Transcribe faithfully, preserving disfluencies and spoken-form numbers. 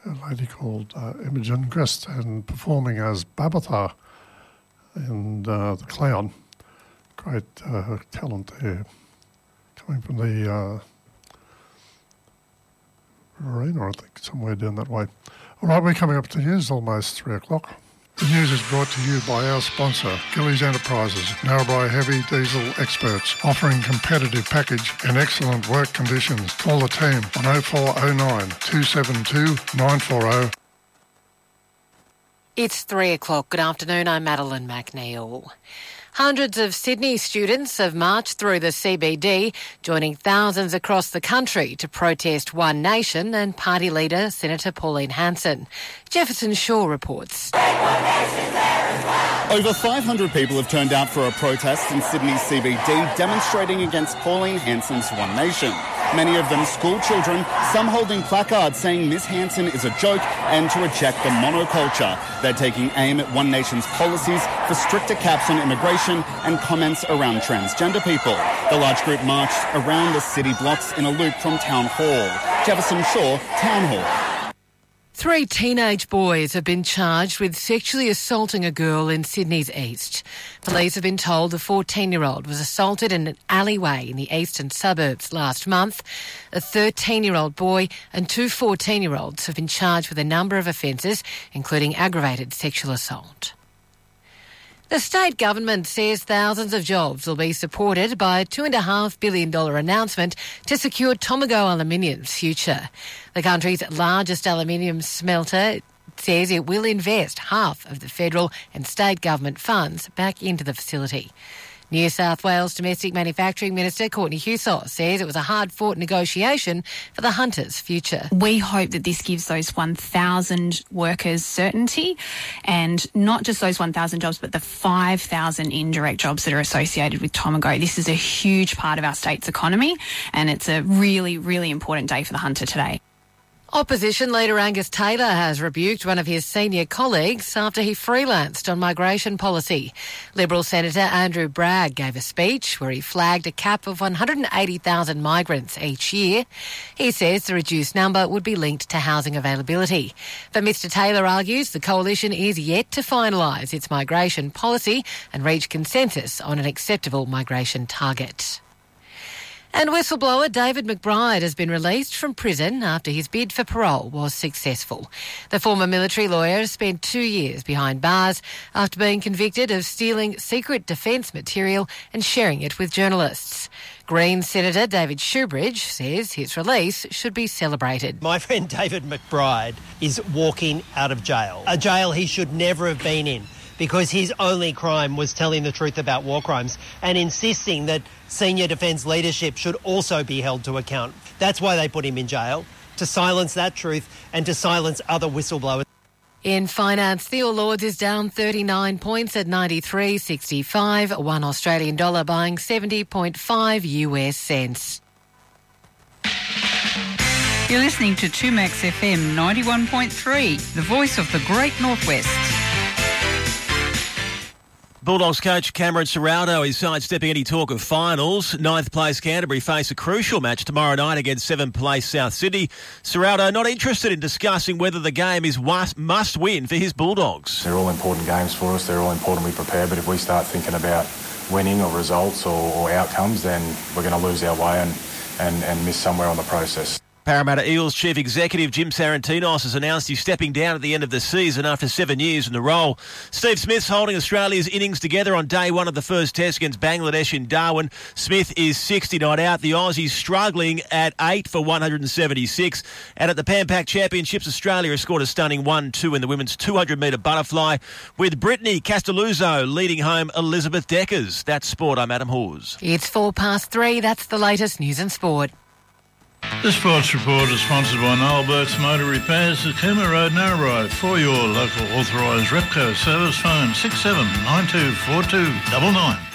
a lady called uh, Imogen Grist, and performing as Babatha in uh, The Clown. Great uh, talent there, coming from the uh, arena, I think, somewhere down that way. All right, we're coming up to news, almost three o'clock. The news is brought to you by our sponsor, Gillies Enterprises, Narrabri Heavy Diesel Experts, offering competitive package and excellent work conditions. Call the team on oh four oh nine, two seven two, nine four oh. It's three o'clock. Good afternoon. I'm Madeline McNeil. Hundreds of Sydney students have marched through the C B D, joining thousands across the country to protest One Nation and party leader Senator Pauline Hanson. Jefferson Shaw reports. Over five hundred people have turned out for a protest in Sydney's C B D, demonstrating against Pauline Hanson's One Nation. Many of them school children, some holding placards saying Miss Hanson is a joke and to reject the monoculture. They're taking aim at One Nation's policies for stricter caps on immigration and comments around transgender people. The large group marched around the city blocks in a loop from Town Hall. Jefferson Shaw, Town Hall. Three teenage boys have been charged with sexually assaulting a girl in Sydney's east. Police have been told the fourteen-year-old was assaulted in an alleyway in the eastern suburbs last month. A thirteen-year-old boy and two fourteen-year-olds have been charged with a number of offences, including aggravated sexual assault. The state government says thousands of jobs will be supported by a two point five billion dollars announcement to secure Tomago Aluminium's future. The country's largest aluminium smelter says it will invest half of the federal and state government funds back into the facility. New South Wales Domestic Manufacturing Minister Courtney Hewsall says it was a hard-fought negotiation for the Hunters' future. We hope that this gives those one thousand workers certainty, and not just those one thousand jobs, but the five thousand indirect jobs that are associated with Tomago. This is a huge part of our state's economy, and it's a really, really important day for the Hunter today. Opposition leader Angus Taylor has rebuked one of his senior colleagues after he freelanced on migration policy. Liberal Senator Andrew Bragg gave a speech where he flagged a cap of one hundred eighty thousand migrants each year. He says the reduced number would be linked to housing availability. But Mr Taylor argues the coalition is yet to finalise its migration policy and reach consensus on an acceptable migration target. And whistleblower David McBride has been released from prison after his bid for parole was successful. The former military lawyer spent two years behind bars after being convicted of stealing secret defence material and sharing it with journalists. Greens Senator David Shoebridge says his release should be celebrated. My friend David McBride is walking out of jail, a jail he should never have been in, because his only crime was telling the truth about war crimes and insisting that senior defence leadership should also be held to account. That's why they put him in jail, to silence that truth and to silence other whistleblowers. In finance, the All Ords is down thirty-nine points at ninety-three sixty-five, one Australian dollar buying seventy point five U S cents. You're listening to two Max F M ninety-one point three, the voice of the Great Northwest. Bulldogs coach Cameron Ciraldo is sidestepping any talk of finals. Ninth place Canterbury face a crucial match tomorrow night against seventh place South Sydney. Ciraldo not interested in discussing whether the game is must win for his Bulldogs. They're all important games for us. They're all important we prepare. But if we start thinking about winning or results or, or outcomes, then we're going to lose our way and, and, and miss somewhere on the process. Parramatta Eels Chief Executive Jim Sarantinos has announced he's stepping down at the end of the season after seven years in the role. Steve Smith's holding Australia's innings together on day one of the first test against Bangladesh in Darwin. Smith is sixty not out. The Aussies struggling at eight for one hundred seventy-six. And at the Pan Pac Championships, Australia has scored a stunning one two in the women's two hundred metre butterfly, with Brittany Castelluzzo leading home Elizabeth Deckers. That's sport. I'm Adam Hawes. It's four past three. That's the latest news and sport. The Sports Report is sponsored by Noel Burke's Motor Repairs at Cooma Road, Narrabri. For your local authorised Repco service, phone six seven nine two four two nine nine.